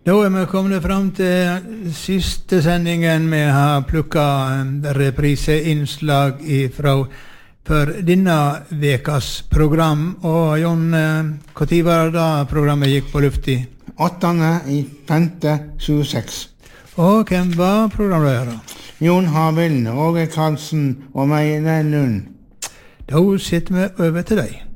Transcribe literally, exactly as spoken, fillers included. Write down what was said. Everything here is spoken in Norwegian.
Da er vi kommet frem til siste sendingen. Vi har plukket repriseinnslag fra for denne vekas program. Og Jon, hva tid var det da programmet gikk på luft i? åttende i femte tjueseks. Og hvem var programlederen? Jon Harvild, Åge Karlsen og meg, Lund. Da sitter vi over til deg.